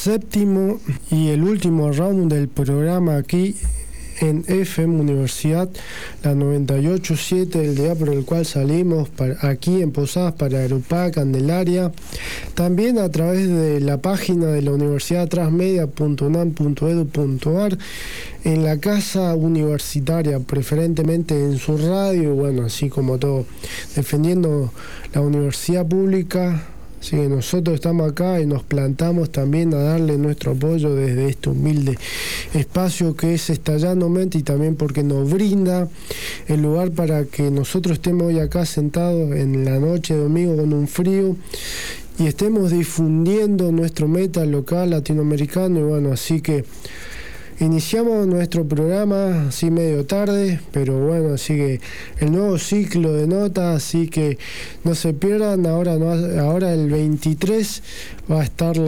séptimo y el último round del programa aquí en FM Universidad, la 98.7, el día por el cual salimos aquí en Posadas para Arupá, Candelaria. También a través de la página de la Universidad transmedia.unam.edu.ar, en la casa universitaria, preferentemente en su radio, bueno, así como todo, defendiendo la universidad pública. Así que nosotros estamos acá y nos plantamos también a darle nuestro apoyo desde este humilde espacio que es Estallando Mente, y también porque nos brinda el lugar para que nosotros estemos hoy acá sentados en la noche de domingo con un frío y estemos difundiendo nuestro metal local latinoamericano. Y bueno, así que iniciamos nuestro programa así medio tarde, pero bueno, así que el nuevo ciclo de notas, así que no se pierdan. Ahora el 23 va a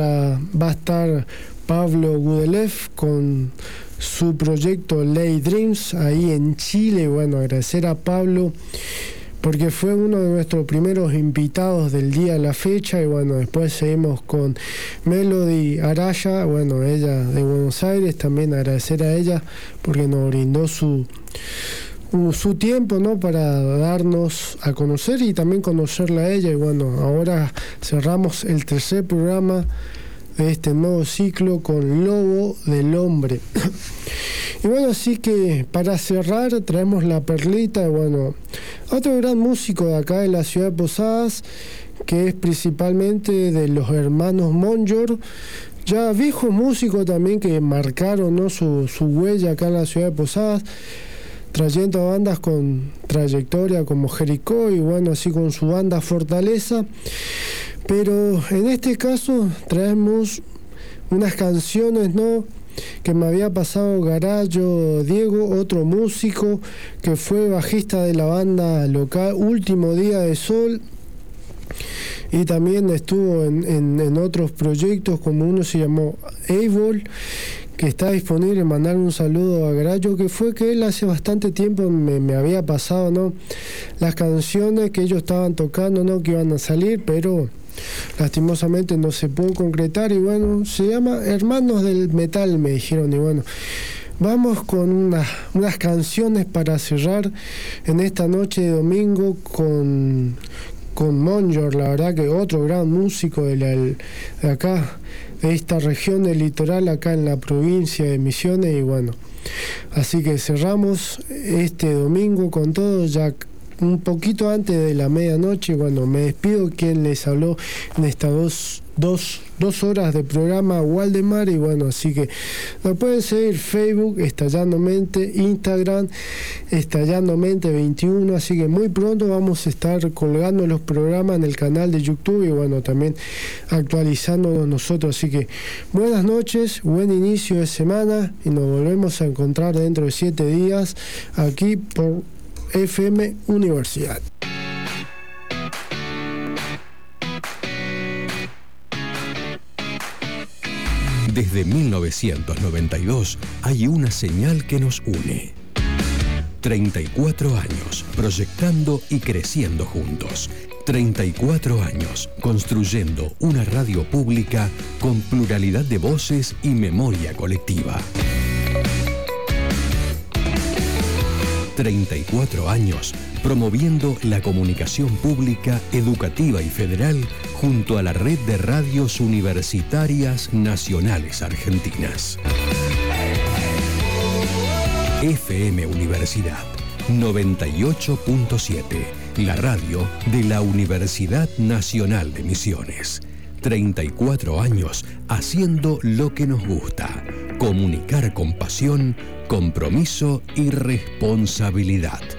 estar Pablo Gudelev con su proyecto Ley Dreams ahí en Chile. Bueno, agradecer a Pablo porque fue uno de nuestros primeros invitados del día a la fecha. Y bueno, después seguimos con Melody Araya, bueno, ella de Buenos Aires, también agradecer a ella porque nos brindó su tiempo, ¿no?, para darnos a conocer y también conocerla a ella. Y bueno, ahora cerramos el tercer programa de este nuevo ciclo con Lobo del Hombre. Y bueno, así que para cerrar traemos la perlita, bueno, otro gran músico de acá de la ciudad de Posadas, que es principalmente de los hermanos Monjor, ya viejos músicos también que marcaron, ¿no?, su huella acá en la ciudad de Posadas, trayendo bandas con trayectoria como Jericó y bueno, así con su banda Fortaleza. Pero en este caso traemos unas canciones, ¿no?, que me había pasado Garallo Diego, otro músico que fue bajista de la banda local Último Día de Sol, y también estuvo en otros proyectos, como uno se llamó Able, que está disponible. Mandar un saludo a Garallo, que fue que él hace bastante tiempo me había pasado, ¿no?, las canciones que ellos estaban tocando, ¿no?, que iban a salir, pero lastimosamente no se pudo concretar. Y bueno, se llama Hermanos del Metal, me dijeron. Y bueno, vamos con unas canciones para cerrar en esta noche de domingo con Monjor, la verdad que otro gran músico de acá, de esta región del litoral, acá en la provincia de Misiones. Y bueno, así que cerramos este domingo con todo, ya un poquito antes de la medianoche. Bueno, me despido, quien les habló en estas dos horas de programa, Waldemar. Y bueno, así que nos pueden seguir Facebook, Estallando Mente, Instagram, Estallando Mente 21, así que muy pronto vamos a estar colgando los programas en el canal de YouTube y bueno, también actualizándonos nosotros. Así que buenas noches, buen inicio de semana y nos volvemos a encontrar dentro de 7 días aquí por FM Universidad. Desde 1992 hay una señal que nos une. 34 años proyectando y creciendo juntos. 34 años construyendo una radio pública con pluralidad de voces y memoria colectiva. 34 años promoviendo la comunicación pública, educativa y federal junto a la red de radios universitarias nacionales argentinas. FM Universidad 98.7, la radio de la Universidad Nacional de Misiones. 34 años haciendo lo que nos gusta, comunicar con pasión, compromiso y responsabilidad.